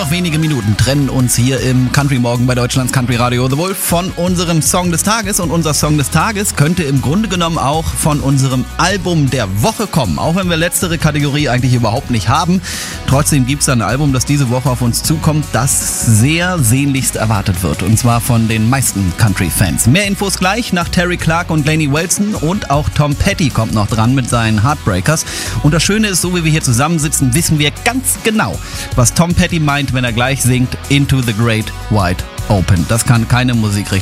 noch wenige Minuten trennen uns hier im Country Morgen bei Deutschlands Country Radio The Wolf von unserem Song des Tages. Und unser Song des Tages könnte im Grunde genommen auch von unserem Album der Woche kommen. Auch wenn wir letztere Kategorie eigentlich überhaupt nicht haben. Trotzdem gibt es ein Album, das diese Woche auf uns zukommt, das sehr sehnlichst erwartet wird. Und zwar von den meisten Country-Fans. Mehr Infos gleich nach Terry Clark und Lainey Wilson. Und auch Tom Petty kommt noch dran mit seinen Heartbreakers. Und das Schöne ist, so wie wir hier zusammensitzen, wissen wir ganz genau, was Tom Petty meint, wenn er gleich singt Into the Great Wide Open. Das kann keine Musikrichtung